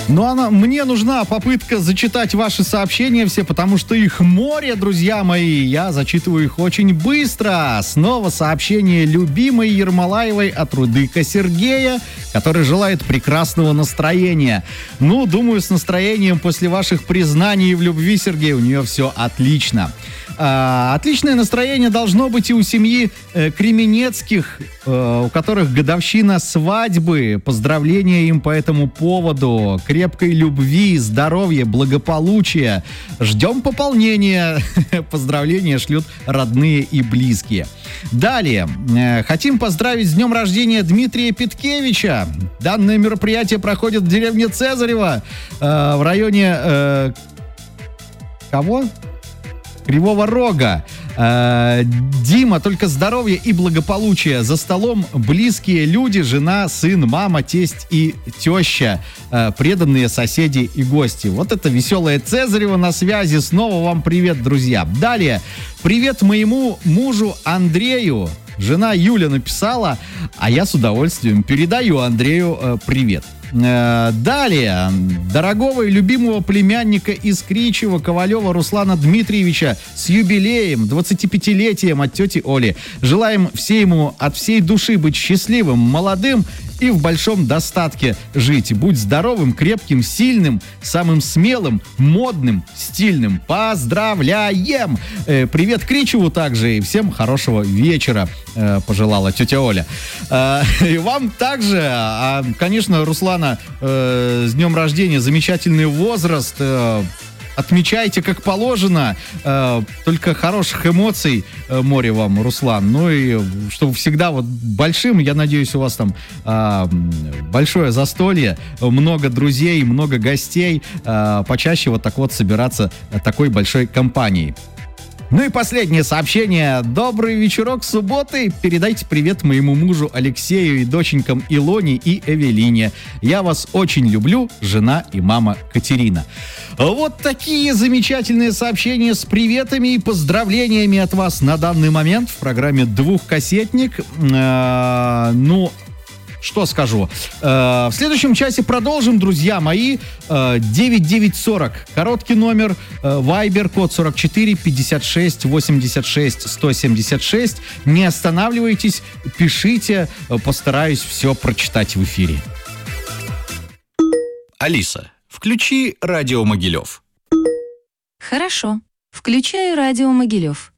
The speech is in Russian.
Мне нужна попытка зачитать ваши сообщения все, потому что их море, друзья мои. Я зачитываю их очень быстро. Снова сообщение любимой Ермолаевой от Рудыка Сергея, который желает прекрасного настроения. Думаю, с настроением после ваших признаний в любви, Сергей, у нее все отлично. Отличное настроение должно быть и у семьи Кременецких, у которых годовщина свадьбы. Поздравления им по этому поводу. Крепкой любви, здоровья, благополучия. Ждем пополнения. Поздравления шлют родные и близкие. Далее. Хотим поздравить с днем рождения Дмитрия Петкевича. Данное мероприятие проходит в деревне Цезарево в районе... Кого? Кривого Рога. Дима, только здоровья и благополучия. За столом близкие люди, жена, сын, мама, тесть и теща, преданные соседи и гости. Вот это веселое Цезарево на связи. Снова вам привет, друзья. Далее. Привет моему мужу Андрею. Жена Юля написала, а я с удовольствием передаю Андрею привет. Далее. Дорогого и любимого племянника из Кричева, Ковалева Руслана Дмитриевича с юбилеем, 25-летием от тети Оли. Желаем ему от всей души быть счастливым, молодым и в большом достатке жить. Будь здоровым, крепким, сильным, самым смелым, модным, стильным. Поздравляем! Привет Кричеву также и всем хорошего вечера, пожелала тетя Оля. И вам также, конечно, Руслана, с днем рождения, замечательный возраст. Отмечайте как положено, только хороших эмоций море вам, Руслан. И чтобы всегда большим, я надеюсь, у вас там большое застолье, много друзей, много гостей, почаще собираться такой большой компанией. И последнее сообщение. Добрый вечерок субботы. Передайте привет моему мужу Алексею и доченькам Илоне и Эвелине. Я вас очень люблю, жена и мама Катерина. Вот такие замечательные сообщения с приветами и поздравлениями от вас на данный момент в программе «Двухкассетник». Что скажу? В следующем часе продолжим, друзья мои. 9940. Короткий номер. Вайбер, код 44 56 86 176. Не останавливайтесь, пишите. Постараюсь все прочитать в эфире. Алиса, включи радио Могилев. Хорошо. Включаю радио Могилев.